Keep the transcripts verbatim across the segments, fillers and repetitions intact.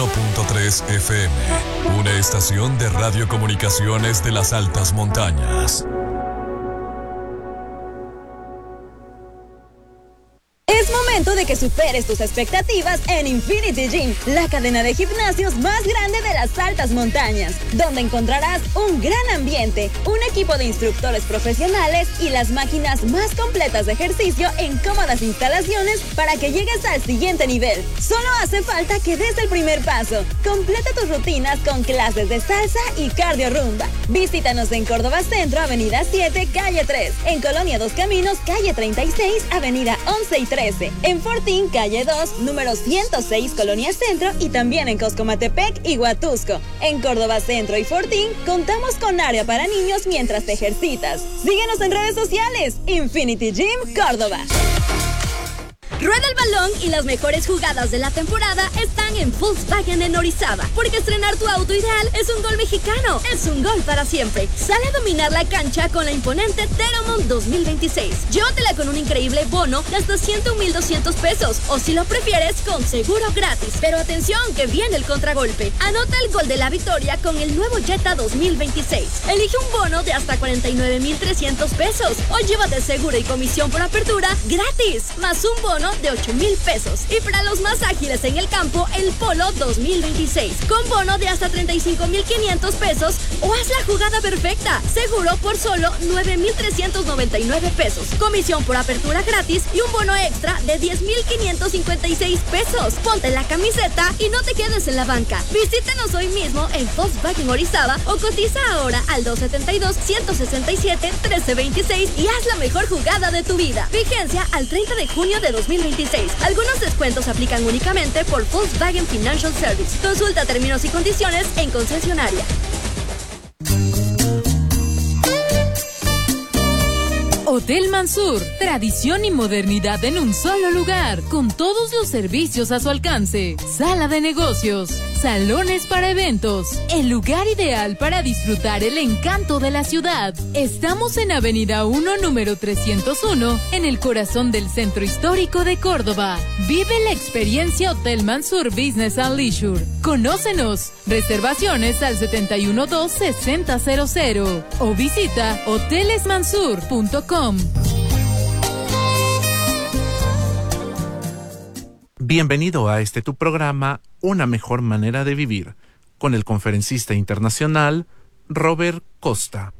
punto tres F M, una estación de radiocomunicaciones de las altas montañas. Es momento de que superes tus expectativas en Infinity Gym, la cadena de gimnasios más grande de las altas montañas, donde encontrarás un gran ambiente, un equipo de instructores profesionales y las máquinas más completas de ejercicio en cómodas instalaciones para que llegues al siguiente nivel. Solo hace falta que des el primer paso. Completa tus rutinas con clases de salsa y cardio rumba. Visítanos en Córdoba Centro, Avenida siete, Calle tres, en Colonia Dos Caminos, Calle treinta y seis, Avenida once y trece. En Fortín, calle dos, número ciento seis, Colonia Centro, y también en Coscomatepec y Huatusco. En Córdoba Centro y Fortín, contamos con área para niños mientras te ejercitas. Síguenos en redes sociales, Infinity Gym Córdoba. Rueda el balón y las mejores jugadas de la temporada están en Volkswagen en Orizaba, porque estrenar tu auto ideal es un gol mexicano, es un gol para siempre. Sale a dominar la cancha con la imponente Teramon dos mil veintiséis. Llévatela con un increíble bono de hasta ciento mil doscientos pesos, o si lo prefieres, con seguro gratis. Pero atención, que viene el contragolpe. Anota el gol de la victoria con el nuevo Jetta dos mil veintiséis. Elige un bono de hasta cuarenta y nueve mil trescientos pesos, o llévate seguro y comisión por apertura gratis, más un bono de ocho mil pesos. Y para los más ágiles en el campo, el Polo dos mil veintiséis, con bono de hasta treinta y cinco mil quinientos pesos, o haz la jugada perfecta, seguro por solo nueve mil trescientos noventa y nueve pesos, comisión por apertura gratis y un bono extra de diez mil quinientos cincuenta y seis pesos. Ponte la camiseta y no te quedes en la banca. Visítanos hoy mismo en Volkswagen Orizaba o cotiza ahora al dos setenta y dos, ciento sesenta y siete, trece veintiséis y haz la mejor jugada de tu vida. Vigencia al treinta de junio de dos mil veintiséis. Algunos descuentos aplican únicamente por Volkswagen Financial Service. Consulta términos y condiciones en concesionaria. Hotel Mansur, tradición y modernidad en un solo lugar, con todos los servicios a su alcance. Sala de negocios, salones para eventos, el lugar ideal para disfrutar el encanto de la ciudad. Estamos en Avenida uno, número trescientos uno, en el corazón del centro histórico de Córdoba. Vive la experiencia Hotel Mansur Business and Leisure. Conócenos. Reservaciones al setenta y uno dos, sesenta cero cero o visita hoteles mansur punto com. Bienvenido a este tu programa, Una mejor manera de vivir, con el conferencista internacional Robert Costa.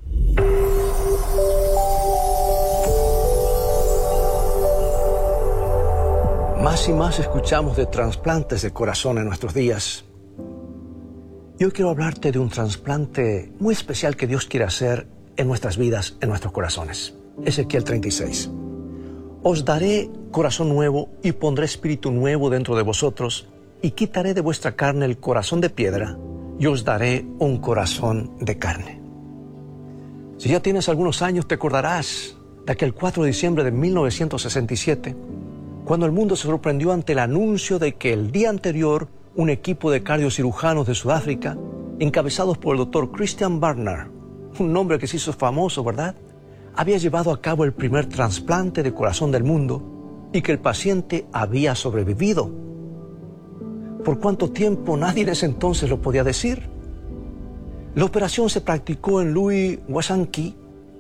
Más y más escuchamos de trasplantes de corazón en nuestros días. Yo quiero hablarte de un trasplante muy especial que Dios quiere hacer en nuestras vidas, en nuestros corazones. Ezequiel treinta y seis. Os daré corazón nuevo y pondré espíritu nuevo dentro de vosotros y quitaré de vuestra carne el corazón de piedra y os daré un corazón de carne. Si ya tienes algunos años, te acordarás de aquel cuatro de diciembre de mil novecientos sesenta y siete, cuando el mundo se sorprendió ante el anuncio de que el día anterior un equipo de cardiocirujanos de Sudáfrica, encabezados por el doctor Christian Barnard, un nombre que se hizo famoso, ¿verdad?, había llevado a cabo el primer trasplante de corazón del mundo y que el paciente había sobrevivido. ¿Por cuánto tiempo? Nadie en ese entonces lo podía decir. La operación se practicó en Louis Wasanki,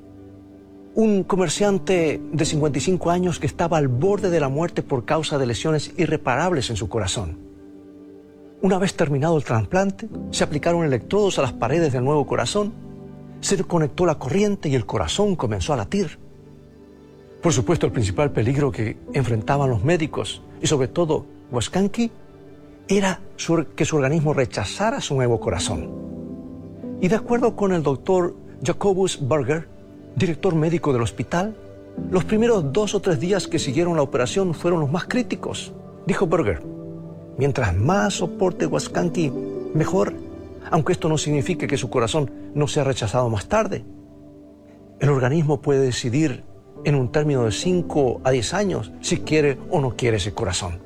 un comerciante de cincuenta y cinco años que estaba al borde de la muerte por causa de lesiones irreparables en su corazón. Una vez terminado el trasplante, se aplicaron electrodos a las paredes del nuevo corazón, se conectó la corriente y el corazón comenzó a latir. Por supuesto, el principal peligro que enfrentaban los médicos, y sobre todo Wasanki, era que su organismo rechazara su nuevo corazón. Y de acuerdo con el doctor Jacobus Berger, director médico del hospital, los primeros dos o tres días que siguieron la operación fueron los más críticos. Dijo Berger: mientras más soporte Wasanki, mejor, aunque esto no signifique que su corazón no sea rechazado más tarde. El organismo puede decidir en un término de cinco a diez años si quiere o no quiere ese corazón.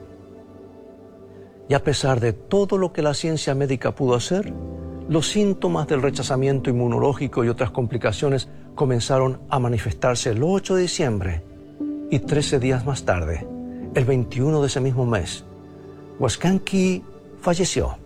Y a pesar de todo lo que la ciencia médica pudo hacer, los síntomas del rechazamiento inmunológico y otras complicaciones comenzaron a manifestarse el ocho de diciembre y trece días más tarde, el veintiuno de ese mismo mes, Wasanki falleció.